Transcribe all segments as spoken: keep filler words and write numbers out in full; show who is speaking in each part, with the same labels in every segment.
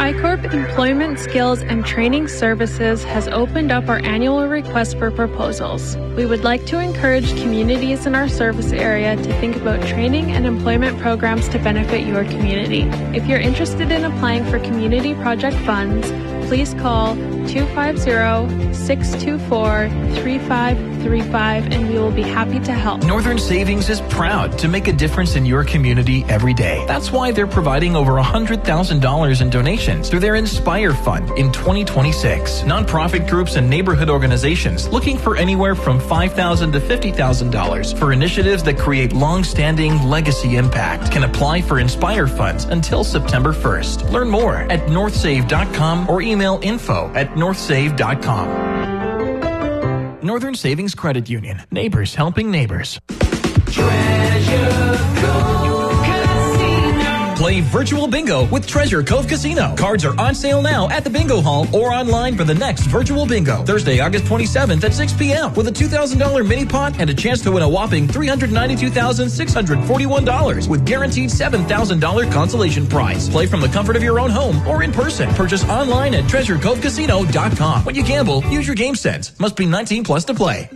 Speaker 1: I-Corp Employment Skills and Training Services has opened up our annual request for proposals. We would like to encourage communities in our service area to think about training and employment programs to benefit your community. If you're interested in applying for community project funds, please call two five zero, six two four, three five three five and we will be happy to help.
Speaker 2: Northern Savings is proud to make a difference in your community every day. That's why they're providing over one hundred thousand dollars in donations through their Inspire Fund in twenty twenty-six. Nonprofit groups and neighborhood organizations looking for anywhere from five thousand dollars to fifty thousand dollars for initiatives that create long-standing legacy impact can apply for Inspire funds until September first. Learn more at north save dot com or email info at north save dot com. Northern Savings Credit Union. Neighbors helping neighbors.
Speaker 3: Treasure Cove Casino.
Speaker 2: Play virtual bingo with Treasure Cove Casino. Cards are on sale now at the bingo hall or online for the next virtual bingo. Thursday, August twenty-seventh at six p.m. with a two thousand dollars mini pot and a chance to win a whopping three hundred ninety-two thousand six hundred forty-one dollars with guaranteed seven thousand dollars consolation prize. Play from the comfort of your own home or in person. Purchase online at treasure cove casino dot com. When you gamble, use your game sense. Must be nineteen plus to play.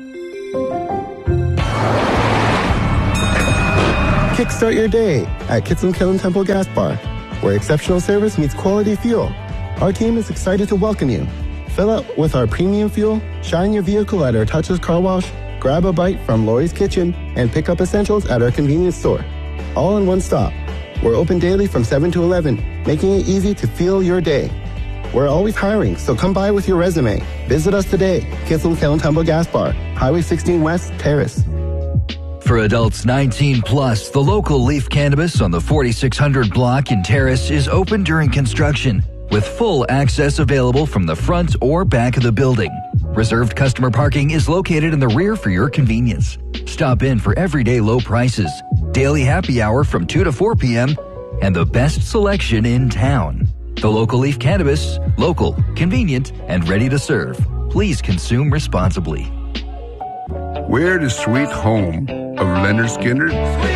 Speaker 4: Kickstart your day at Kitson Killen Temple Gas Bar, where exceptional service meets quality fuel. Our team is excited to welcome you. Fill up with our premium fuel, shine your vehicle at our Touches Car Wash, grab a bite from Lori's Kitchen, and pick up essentials at our convenience store. All in one stop. We're open daily from seven to eleven, making it easy to fuel your day. We're always hiring, so come by with your resume. Visit us today, Kitson Killen Temple Gas Bar, Highway sixteen West, Terrace.
Speaker 5: For adults nineteen plus, the local Leaf Cannabis on the forty-six hundred block in Terrace is open during construction, with full access available from the front or back of the building. Reserved customer parking is located in the rear for your convenience. Stop in for everyday low prices, daily happy hour from two to four p.m., and the best selection in town. The local Leaf Cannabis, local, convenient, and ready to serve. Please consume responsibly.
Speaker 6: We're the sweet home of Leonard Skinner